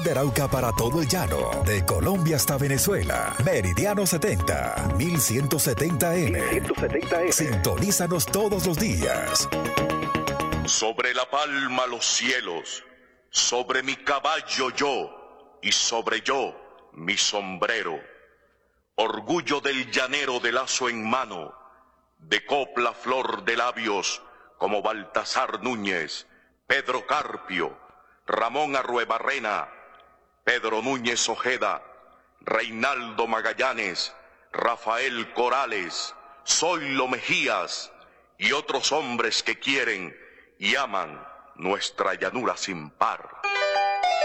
De Arauca para todo el llano, de Colombia hasta Venezuela. Meridiano 70, 1170M. Sintonízanos todos los días. Sobre la palma los cielos, sobre mi caballo yo, y sobre yo mi sombrero. Orgullo del llanero de lazo en mano, de copla flor de labios, como Baltasar Núñez, Pedro Carpio, Ramón Arruebarrena, Pedro Núñez Ojeda, Reinaldo Magallanes, Rafael Corales, Zoilo Mejías y otros hombres que quieren y aman nuestra llanura sin par.